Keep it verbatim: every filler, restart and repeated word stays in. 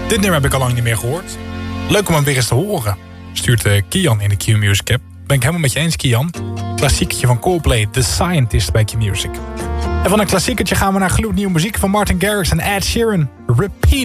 Dit nummer heb ik al lang niet meer gehoord. Leuk om hem weer eens te horen. Stuurt uh, Kian in de Q-Music app. Ben ik helemaal met je eens, Kian. Klassieketje van Coldplay, The Scientist bij Q-Music. En van een klassiekertje gaan we naar gloednieuwe muziek van Martin Garrix en Ed Sheeran. Repeat.